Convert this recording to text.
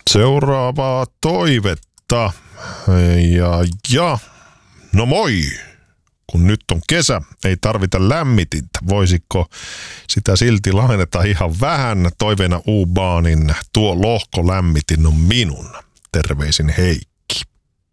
Seuraavaa toivetta. No moi! Kun nyt on kesä, ei tarvita lämmitintä. Voisiko sitä silti lainata ihan vähän? Toiveena U-Baanin tuo lohkolämmitin on minun. Terveisin Heikki.